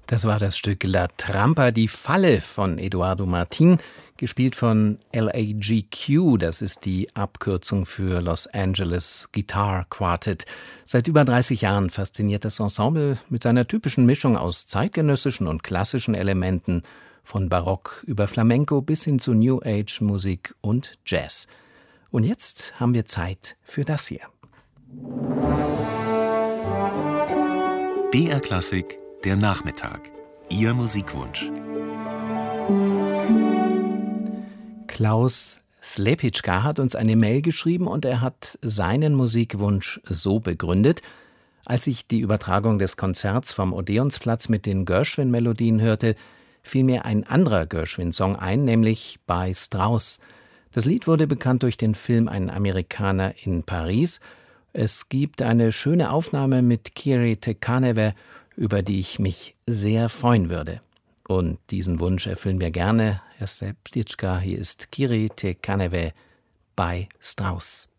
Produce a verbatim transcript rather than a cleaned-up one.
Das war das Stück La Trampa, die Falle von Eduardo Martín, gespielt von L A G Q, das ist die Abkürzung für Los Angeles Guitar Quartet. Seit über dreißig Jahren fasziniert das Ensemble mit seiner typischen Mischung aus zeitgenössischen und klassischen Elementen, von Barock über Flamenco bis hin zu New Age Musik und Jazz. Und jetzt haben wir Zeit für das hier. B R Klassik, der Nachmittag. Ihr Musikwunsch. Klaus Slepitschka hat uns eine Mail geschrieben und er hat seinen Musikwunsch so begründet: Als ich die Übertragung des Konzerts vom Odeonsplatz mit den Gershwin-Melodien hörte, fiel mir ein anderer Gershwin-Song ein, nämlich Bei Strauss. Das Lied wurde bekannt durch den Film Ein Amerikaner in Paris. Es gibt eine schöne Aufnahme mit Kiri Te Kaneve, über die ich mich sehr freuen würde. Und diesen Wunsch erfüllen wir gerne, Herr Slepitschka. Hier ist Kiri Te Kaneve bei Strauss.